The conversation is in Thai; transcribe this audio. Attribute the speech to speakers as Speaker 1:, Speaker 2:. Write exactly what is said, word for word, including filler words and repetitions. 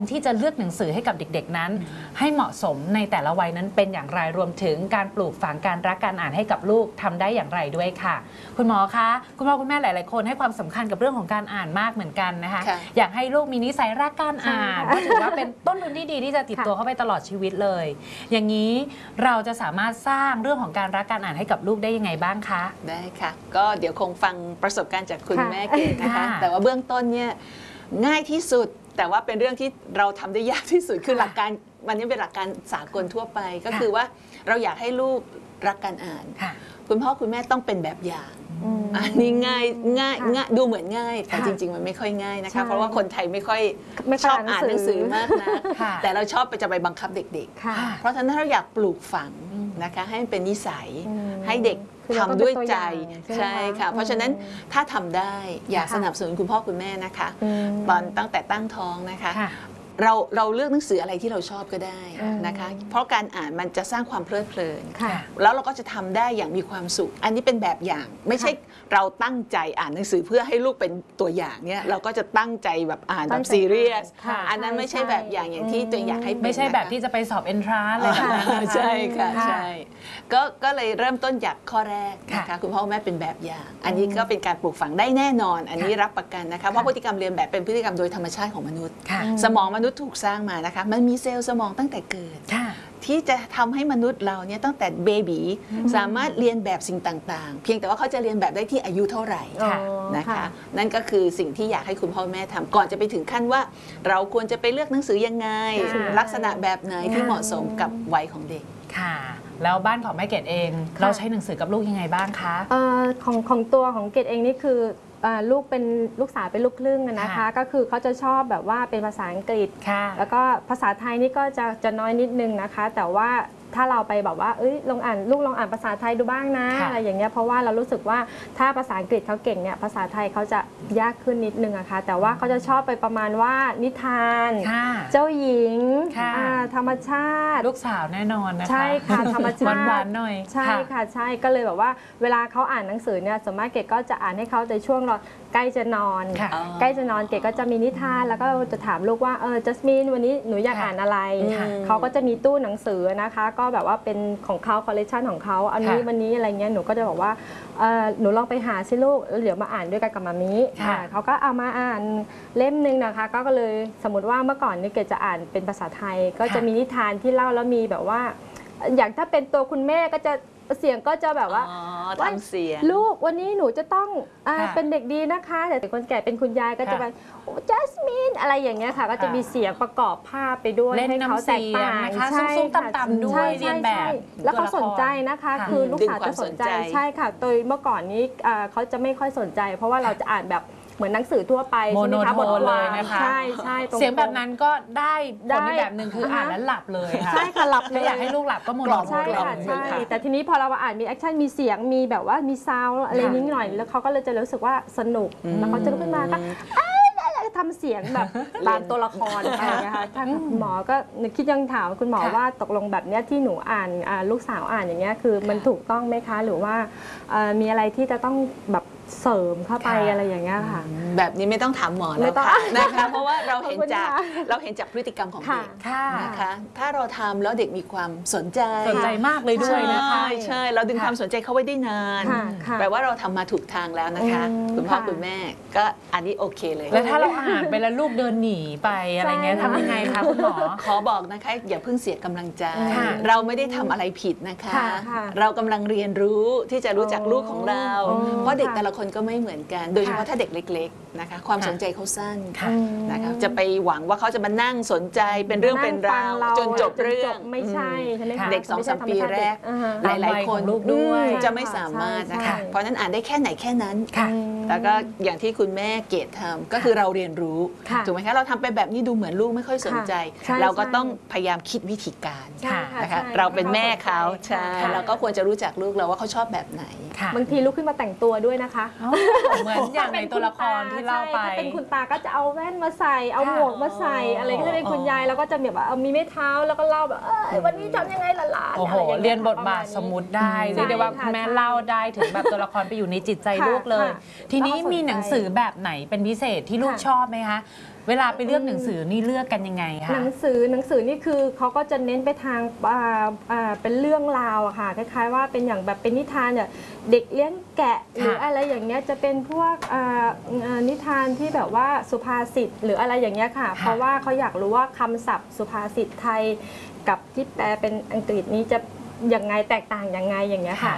Speaker 1: ที่จะเลือกหนังสือให้กับเด็กๆนั้นให้เหมาะสมในแต่ละวัยนั้นเป็นอย่างไรรวมถึงการปลูกฝังการรักการอ่านให้กับลูกทำได้อย่างไรด้วยค่ะคุณหมอคะคุณพ่อคุณแม่หลายๆคนให้ความสำคัญกับเรื่องของการอ่านมากเหมือนกันนะคะอยากให้ลูกมีนิสัยรักการอ่านเพราะถือว่าเป็นต้นทุนที่ดีที่จะติดตัวเข้าไปตลอดชีวิตเลยอย่างนี้เราจะสามารถสร้างเรื่องของการรักการอ่านให้กับลูกได้ยังไงบ้างคะ
Speaker 2: ได้ค่ะก็เดี๋ยวคงฟังประสบการณ์จากคุณแม่เกศนะคะแต่ว่าเบื้องต้นเนี่ยง่ายที่สุดแต่ว่าเป็นเรื่องที่เราทำได้ยากที่สุดคือหลักการมันนี่เป็นหลักการสากลทั่วไปก็คือว่าเราอยากให้ลูกรักการอ่านคุณพ่อคุณแม่ต้องเป็นแบบอย่างอันนี้ง่ายง่ายง่ายดูเหมือนง่ายแต่จริงๆมันไม่ค่อยง่ายนะคะเพราะว่าคนไทยไม่ค่อยชอบอ่านหนังสือมากนะแต่เราชอบไปจะไปบังคับเด็กๆเพราะฉะนั้นถ้าเราอยากปลูกฝังนะคะให้มันเป็นนิสัยให้เด็กทำด้วยใจใช่ค่ะเพราะฉะนั้นถ้าทำได้อยากสนับสนุนคุณพ่อคุณแม่นะคะตอนตั้งแต่ตั้งท้องนะคะเราเราเลือกหนังสืออะไรที่เราชอบก็ได้นะคะเพราะการอ่านมันจะสร้างความเพลิดเพลินแล้วเราก็จะทำได้อย่างมีความสุขอันนี้เป็นแบบอย่างไม่ใช่เราตั้งใจอ่านหนังสือเพื่อให้ลูกเป็นตัวอย่างเนี่ยเราก็จะตั้งใจแบบอ่านแบบซีเรียสอันนั้นไม่ใช่แบบอย่างอย่างที่ตัวอยากให้เป็น
Speaker 1: ไม่ใช่แบบที่จะไปสอบเอนทรานซ์อะไรแบบนั้น
Speaker 2: ใช่ค่ะใช่ก็ก็เลยเริ่มต้นจากข้อแรกนะคะคุณพ่อแม่เป็นแบบอย่างอันนี้ก็เป็นการปลูกฝังได้แน่นอนอันนี้รับประกันนะคะเพราะพฤติกรรมเรียนแบบเป็นพฤติกรรมโดยธรรมชาติของมนุษย์สมองมนุษย์ถูกสร้างมานะคะมันมีเซลล์สมองตั้งแต่เกิดที่จะทำให้มนุษย์เราเนี่ยตั้งแต่เบบีสามารถเรียนแบบสิ่งต่างๆเพียงแต่ว่าเขาจะเรียนแบบได้ที่อายุเท่าไหร่นะคะนั่นก็คือสิ่งที่อยากให้คุณพ่อแม่ทำก่อนจะไปถึงขั้นว่าเราควรจะไปเลือกหนังสือยังไงลักษณะแบบไหนที่เหมาะสมกับวัยของเด็ก
Speaker 1: ค่ะแล้วบ้านของแม่เกดเองเราใช้หนังสือกับลูกยังไงบ้างคะ
Speaker 3: ของของตัวของเกดเองนี่คือลูกเป็นลูกสาวเป็นลูกครึ่งนะคะก็คือเขาจะชอบแบบว่าเป็นภาษาอังกฤษแล้วก็ภาษาไทยนี่ก็จะจะน้อยนิดนึงนะคะแต่ว่าถ้าเราไปแบบว่าเอ้ยลองอ่านลูกลองอ่านภาษาไทยดูบ้างนะอะไรอย่างเงี้ยเพราะว่าเรารู้สึกว่าถ้าภาษาอังกฤษเขาเก่งเนี่ยภาษาไทยเขาจะยากขึ้นนิดนึงอะค่ะแต่ว่าเขาจะชอบไปประมาณว่านิทานเจ้าหญิงธรรมชาติ
Speaker 1: ลูกสาวแน่นอนนะคะ
Speaker 3: ใช่ค่ะธรรมชาติ
Speaker 1: หวานๆหน่อย
Speaker 3: ใช่ค่ะใช่ก็เลยแบบว่าเวลาเขาอ่านหนังสือเนี่ยสมมติเกดก็จะอ่านให้เขาในช่วงเราใกล้จะนอนใกล้จะนอนเกดก็จะมีนิทานแล้วก็จะถามลูกว่าเออจัสมินวันนี้หนูอยากอ่านอะไรเขาก็จะมีตู้หนังสือนะคะก็แบบว่าเป็นของเขาคอลเลคชันของเขาอันนี้วันนี้อะไรเงี้ยหนูก็จะบอกว่าหนูลองไปหาสิลูกแล้วเดี๋ยวมาอ่านด้วยกันกับมามิเขาก็เอามาอ่านเล่มหนึ่งนะคะก็เลยสมมติว่าเมื่อก่อนนี่เกดจะอ่านเป็นภาษาไทยก็จะมีนิทานที่เล่าแล้วมีแบบว่าอย่างถ้าเป็นตัวคุณแม่ก็จะเสียงก็จะแบบว่า
Speaker 2: ทำเสียง
Speaker 3: ลูกวันนี้หนูจะต้องเป็นเด็กดีนะคะแต่คนแก่เป็นคุณยายก็จะไปจัสมินอะไรอย่างเงี้ยค่ะก็จะมีเสียงประกอบภาพไปด้วย
Speaker 1: ให้เขาแตกต่างนะคะซุ้มๆต่ำๆด้วยเรียนแบบ
Speaker 3: แล้วเขาสนใจนะคะคือลูกสาวจะสนใจใช่ค่ะโดยเมื่อก่อนนี้เขาจะไม่ค่อยสนใจเพราะว่าเราจะอ่านแบบเหมือนหนังสือทั่วไป
Speaker 1: โมโนโทนเลยนะคะ
Speaker 3: ใช่ใช่
Speaker 1: เสียงแบบนั้นก็ได้ผลแบบหนึ่งคืออ่านแล้วหลับเลยค่ะ
Speaker 3: ใช่ค่ะหลับเลย
Speaker 1: อยากให้ลูกหลับก็โมโนโทน
Speaker 3: ใช่ค่ะใช่แต่ทีนี้พอเราอ่านมีแอคชั่นมีเสียงมีแบบว่ามีซาวด์อะไรนิดหน่อยแล้วเขาก็เลยจะรู้สึกว่าสนุกแล้วเขาจะลุกขึ้นมาก็ทำเสียงแบบตามตัวละครอะไรอย่างเงี้ยค่ะทั้งหมอก็คิดยังถามคุณหมอว่าตกลงแบบเนี้ยที่หนูอ่านลูกสาวอ่านอย่างเงี้ยคือมันถูกต้องไหมคะหรือว่ามีอะไรที่จะต้องแบบเสริมเข้าไปอะไรอย่างเงี้ยค่ะ
Speaker 2: แบบนี้ไม่ต้องถามหมอแล้วค่ะนะคะเพราะว่าเราเห็นจากเราเห็นจากพฤติกรรมของเด็กนะคะถ้าเราทำแล้วเด็กมีความสนใจ
Speaker 1: สนใจมากเลยด้วยนะคะ
Speaker 2: ใช่เราดึงความสนใจเขาไว้ได้นานแปลว่าเราทำมาถูกทางแล้วนะคะคุณพ่อคุณแม่ก็อันนี้โอเคเลย
Speaker 1: แล้วถ้าเราอ่านไปแล้วลูกเดินหนีไปอะไรเงี้ยทำยังไงคะคุณหมอ
Speaker 2: ขอบอกนะคะอย่าเพิ่งเสียกำลังใจเราไม่ได้ทำอะไรผิดนะคะเรากำลังเรียนรู้ที่จะรู้จักลูกของเราเพราะเด็กแต่ละคนก็ไม่เหมือนกันโดยเฉพาะถ้าเด็กเล็กๆนะคะความสนใจเขาสั้นนะคะจะไปหวังว่าเขาจะมานั่งสนใจเป็นเรื่องเป็นราวจนจบเรื่อง
Speaker 3: ไม่ใช่ใช่ไหมคะ
Speaker 2: เด็กสองสามปีแรกหลายๆคนจะไม่สามารถนะคะเพราะนั้นอ่านได้แค่ไหนแค่นั้นแล้วก็อย่างที่คุณแม่เกดทำก็คือเราเรียนรู้ถูกไหมคะเราทำไปแบบนี้ดูเหมือนลูกไม่ค่อยสนใจเราก็ต้องพยายามคิดวิธีการนะคะเราเป็นแม่เขาใช่เราก็ควรจะรู้จักลูกเราว่าเขาชอบแบบไหน
Speaker 3: บางทีลุกขึ้นมาแต่งตัวด้วยนะคะ
Speaker 1: เหมือนอย่างในตัวละครที่เล่าไป
Speaker 3: ถ้าเป็นคุณตาก็จะเอาแว่นมาใส่เอาหมวกมาใส่อะไรก็จะเป็นคุณยายแล้วก็จะแบบว่ามีไม้เท้าแล้วก็เล่าแบบวันนี้ทำยังไงหลาน
Speaker 1: โอ้โหเรียนบทบาทสมมุติได้เรียกได้ว่าคุณแม่เล่าได้ถึงแบบตัวละครไปอยู่ในจิตใจลูกเลยทีนี้มีหนังสือแบบไหนเป็นพิเศษที่ลูกชอบไหมคะเวลาไปเลือกหนังสือนี่เลือกกันยังไงคะ
Speaker 3: หนังสือหนังสือนี่คือเขาก็จะเน้นไปทางอ่าอ่าเป็นเรื่องราวอะค่ะคล้ายๆว่าเป็นอย่างแบบเป็นนิทานเนี่ยเด็กเลี้ยงแกะหรืออะไรอย่างเงี้ยจะเป็นพวกอ่าอ่านิทานที่แบบว่าสุภาษิตหรืออะไรอย่างเงี้ยค่ะเพราะว่าเขาอยากรู้ว่าคำศัพท์สุภาษิตไทยกับที่แปลเป็นอังกฤษนี้จะยังไงแตกต่างยังไงอย่างเงี้ยค่ะ